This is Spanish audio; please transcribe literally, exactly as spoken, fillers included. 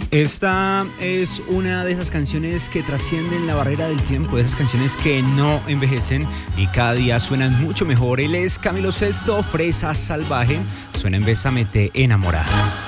Esta es una de esas canciones que trascienden la barrera del tiempo, de esas canciones que no envejecen y cada día suenan mucho mejor. Él es Camilo Sesto, Fresa Salvaje, suena en Bésame te enamorada.